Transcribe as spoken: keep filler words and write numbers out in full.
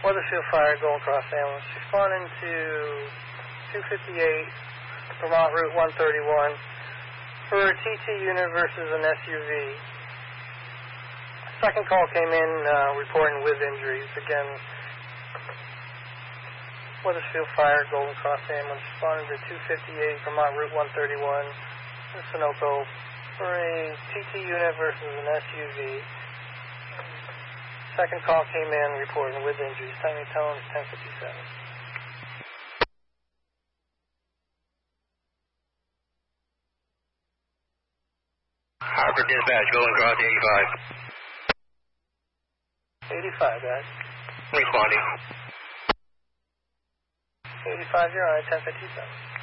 Weathersfield Fire, Golden Cross Ambulance, responding to two fifty-eight, Vermont Route one thirty-one, for a T T unit versus an S U V. Second call came in uh, reporting with injuries. Again, Weathersfield Fire, Golden Cross Ambulance, responding to two fifty-eight, Vermont Route one thirty-one, in Sunoco, for a T T unit versus an S U V. Second call came in reporting with injuries. Timing tone is ten fifty-seven. Harper Dispatch, Golden Cross eighty-five. eighty-five, guys. Responding. eighty-five, you're on at ten fifty-seven.